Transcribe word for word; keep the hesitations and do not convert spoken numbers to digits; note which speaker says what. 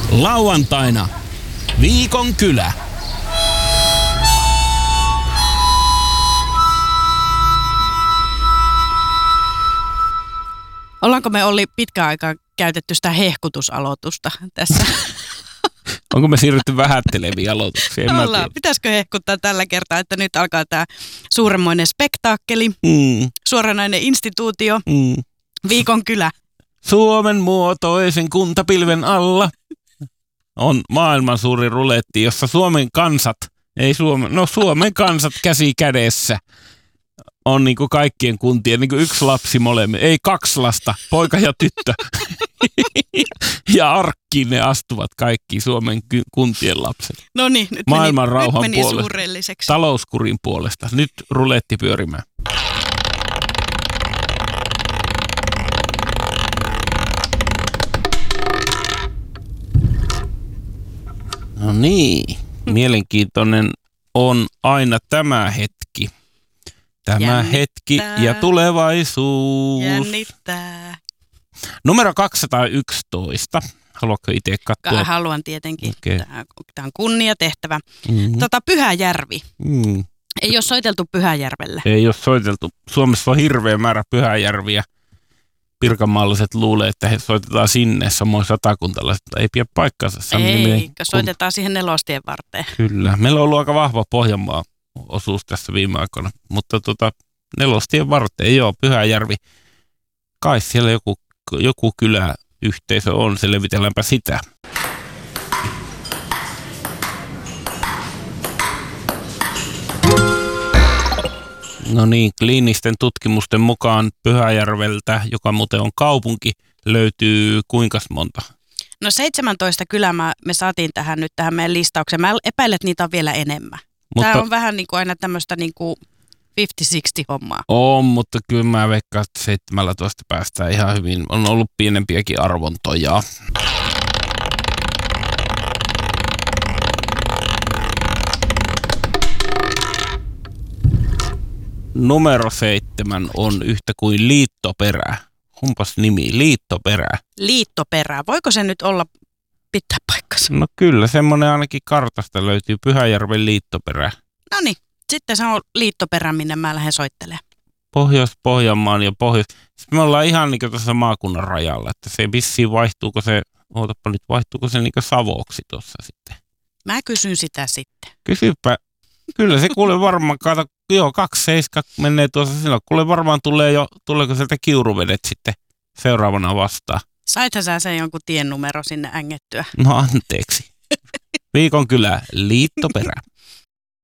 Speaker 1: Lauantaina Viikon kylä.
Speaker 2: Ollaanko me Olli pitkään aikaa käytetty sitä hehkutusaloitusta tässä?
Speaker 1: Onko me siirrytty vähätteleviin aloituksiin?
Speaker 2: Ollaan. Pitäisikö hehkuttaa tällä kertaa, että nyt alkaa tämä suuremmoinen spektaakkeli,
Speaker 1: Mm.
Speaker 2: suoranainen instituutio,
Speaker 1: Mm.
Speaker 2: Viikon kylä.
Speaker 1: Suomen muotoisen kuntapilven alla on maailman suuri ruletti, jossa Suomen kansat, ei Suomen, no Suomen kansat käsi kädessä on niin kuin kaikkien kuntien, niin kuin yksi lapsi molemmin, ei kaksi lasta, poika ja tyttö. Ja arkkiin ne astuvat kaikki Suomen ky- kuntien lapset.
Speaker 2: No niin, nyt
Speaker 1: maailman
Speaker 2: meni,
Speaker 1: rauhan
Speaker 2: nyt meni
Speaker 1: puolesta,
Speaker 2: suurelliseksi.
Speaker 1: talouskurin puolesta. Nyt ruletti pyörimään. No niin, mielenkiintoinen on aina tämä hetki. Tämä
Speaker 2: Jännittää.
Speaker 1: hetki ja tulevaisuus.
Speaker 2: Jännittää.
Speaker 1: Numero kaksisataayksitoista. Haluatko itse katsoa?
Speaker 2: Haluan tietenkin.
Speaker 1: Okay.
Speaker 2: Tämä, tämä on kunniatehtävä.
Speaker 1: Mm-hmm.
Speaker 2: Tota, Pyhäjärvi.
Speaker 1: Mm.
Speaker 2: Ei ole soiteltu Pyhäjärvelle.
Speaker 1: Ei ole soiteltu. Suomessa on hirveä määrä pyhäjärviä. Pirkanmaalaiset luulee, että he soitetaan sinne, samoin satakuntalaiset. Ei pidä paikkansa.
Speaker 2: Ei, soitetaan siihen nelostien varteen.
Speaker 1: Kyllä. Meillä on ollut aika vahva Pohjanmaa osuus tässä viime aikoina. Mutta tota, nelostien varteen, joo, Pyhäjärvi. Kai siellä joku, joku kyläyhteisö on, selvitelläänpä sitä. No niin, kliinisten tutkimusten mukaan Pyhäjärveltä, joka muuten on kaupunki, löytyy kuinka monta?
Speaker 2: No seitsemäntoista kylää me saatiin tähän nyt tähän meidän listaukseen. Mä epäilen, että niitä on vielä enemmän. Mutta tämä on vähän niin kuin aina tämmöistä niin kuin viisikymmentä kuusikymmentä hommaa.
Speaker 1: On, mutta kyllä mä veikkaan, että seitsemäntoista päästään ihan hyvin. On ollut pienempiäkin arvontoja. Numero seitsemän on yhtä kuin Liittoperä. Humpas nimi, Liittoperä.
Speaker 2: Liittoperä. Voiko se nyt olla pitää paikkansa?
Speaker 1: No kyllä, semmoinen ainakin kartasta löytyy Pyhäjärven Liittoperä.
Speaker 2: No niin, sitten se on Liittoperä, minne mä lähden soittelemaan.
Speaker 1: Pohjois-Pohjanmaan ja Pohjois... Sitten me ollaan ihan niin kuin tuossa maakunnan rajalla, että se vissiin vaihtuuko se, ootapa nyt, vaihtuuko se niin kuin Savoksi tuossa sitten.
Speaker 2: Mä kysyn sitä sitten.
Speaker 1: Kysypä. Kyllä se kuule varmaan, kato, joo, kaksi seiska menee tuossa silloin. Kuule varmaan tulee jo, tuleeko sieltä Kiuruvedet sitten seuraavana vastaan.
Speaker 2: Saithan sä sen jonkun tiennumero sinne ängettyä?
Speaker 1: No anteeksi. Viikon kylä, Liittoperä.